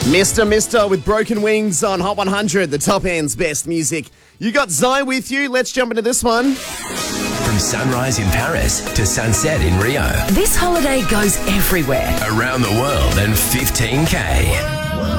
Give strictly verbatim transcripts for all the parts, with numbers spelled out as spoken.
Mister Mister with Broken Wings on Hot one hundred, the top end's best music. You got Zai with you. Let's jump into this one. From sunrise in Paris to sunset in Rio. This holiday goes everywhere. Around the world and fifteen K.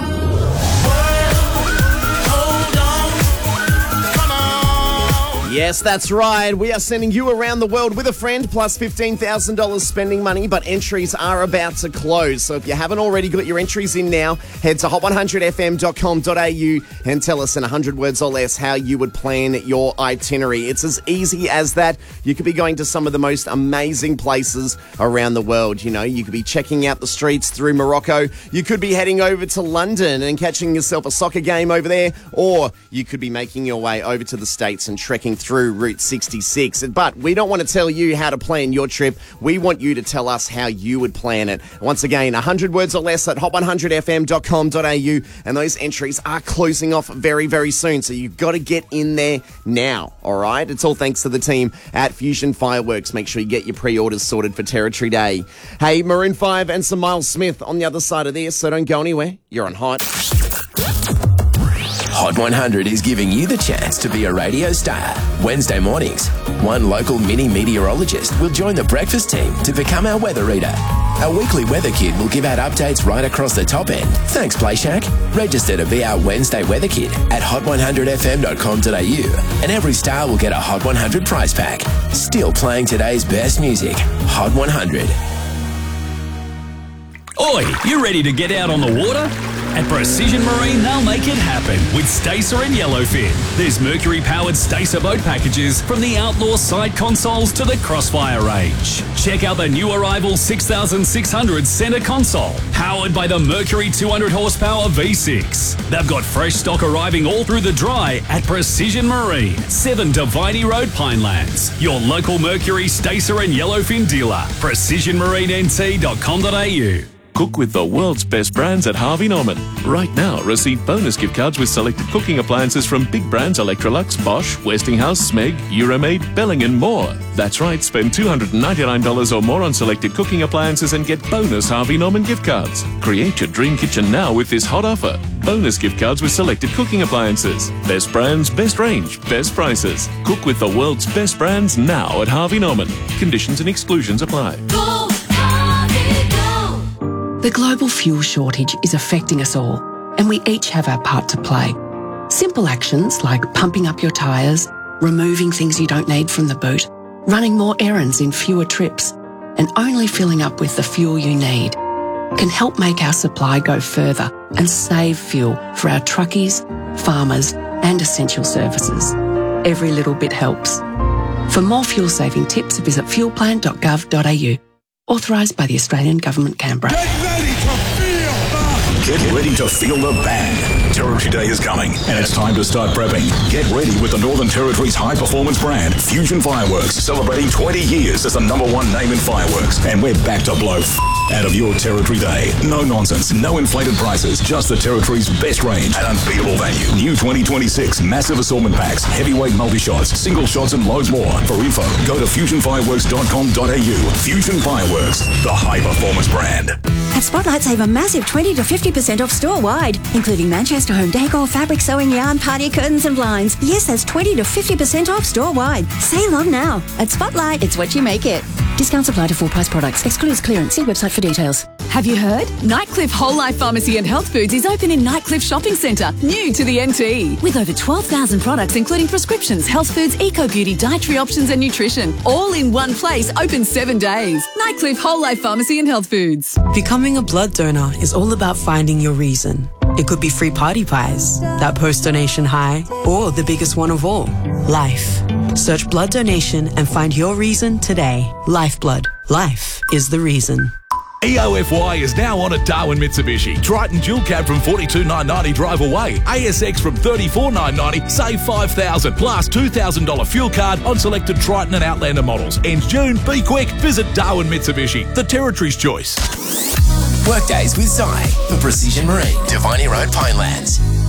Yes, that's right. We are sending you around the world with a friend plus fifteen thousand dollars spending money, but entries are about to close. So if you haven't already got your entries in now, head to hot one hundred f m dot com dot a u and tell us in one hundred words or less how you would plan your itinerary. It's as easy as that. You could be going to some of the most amazing places around the world. You know, you could be checking out the streets through Morocco. You could be heading over to London and catching yourself a soccer game over there. Or you could be making your way over to the States and trekking through Route sixty-six. But we don't want to tell you how to plan your trip. We want you to tell us how you would plan it. Once again, one hundred words or less at hot one hundred f m dot com dot a u, and those entries are closing off very, very soon. So you've got to get in there now, all right? It's all thanks to the team at Fusion Fireworks. Make sure you get your pre-orders sorted for Territory Day. Hey, Maroon five and some Miles Smith on the other side of this, so don't go anywhere. You're on Hot. Hot one hundred is giving you the chance to be a radio star. Wednesday mornings, one local mini meteorologist will join the breakfast team to become our weather reader. Our weekly weather kid will give out updates right across the top end. Thanks, Play Shack. Register to be our Wednesday weather kid at hot one hundred f m dot com dot a u, and every star will get a Hot one hundred prize pack. Still playing today's best music. Hot one hundred. Oi, you ready to get out on the water? At Precision Marine, they'll make it happen with Stacer and Yellowfin. There's Mercury-powered Stacer boat packages from the Outlaw side consoles to the Crossfire range. Check out the new arrival six thousand six hundred centre console, powered by the Mercury two hundred horsepower V six. They've got fresh stock arriving all through the dry at Precision Marine, seven Diviney Road, Pinelands. Your local Mercury, Stacer and Yellowfin dealer. precision marine n t dot com dot a u. Cook with the world's best brands at Harvey Norman. Right now, receive bonus gift cards with selected cooking appliances from big brands Electrolux, Bosch, Westinghouse, Smeg, Euromaid, Belling and more. That's right, spend two hundred ninety-nine dollars or more on selected cooking appliances and get bonus Harvey Norman gift cards. Create your dream kitchen now with this hot offer. Bonus gift cards with selected cooking appliances. Best brands, best range, best prices. Cook with the world's best brands now at Harvey Norman. Conditions and exclusions apply. Go, Harvey, go. The global fuel shortage is affecting us all, and we each have our part to play. Simple actions like pumping up your tyres, removing things you don't need from the boot, running more errands in fewer trips, and only filling up with the fuel you need can help make our supply go further and save fuel for our truckies, farmers, and essential services. Every little bit helps. For more fuel-saving tips, visit fuel plan dot gov dot a u. Authorised by the Australian Government, Canberra. Get ready to feel the... Get ready to feel the bang. Territory Day is coming, and it's time to start prepping. Get ready with the Northern Territory's high-performance brand, Fusion Fireworks, celebrating twenty years as the number one name in fireworks. And we're back to blow f- out of your Territory Day. No nonsense, no inflated prices, just the Territory's best range at unbeatable value. New twenty twenty-six massive assortment packs, heavyweight multi-shots, single shots, and loads more. For info, go to fusion fireworks dot com dot a u. Fusion Fireworks, the high-performance brand. At Spotlight, save a massive twenty to fifty percent off store-wide, including Manchester home decor, fabric, sewing, yarn, party curtains and blinds. Yes, that's twenty to fifty percent off store-wide. Save on now. At Spotlight, it's what you make it. Discounts apply to full-price products. Excludes clearance. See website for details. Have you heard? Nightcliff Whole Life Pharmacy and Health Foods is open in Nightcliff Shopping Centre, new to the N T. With over twelve thousand products, including prescriptions, health foods, eco-beauty, dietary options and nutrition. All in one place, open seven days. Nightcliff Whole Life Pharmacy and Health Foods. Becoming a blood donor is all about finding your reason. It could be free party pies, that post-donation high, or the biggest one of all, life. Search blood donation and find your reason today. Lifeblood. Life is the reason. E O F Y is now on at Darwin Mitsubishi. Triton Dual Cab from forty-two thousand nine hundred ninety drive away. A S X from thirty-four thousand nine hundred ninety, save five thousand dollars plus two thousand dollars fuel card on selected Triton and Outlander models. Ends June. Be quick. Visit Darwin Mitsubishi, the Territory's choice. Workdays with Zai for Precision Marine, Diviney Road, Pinelands.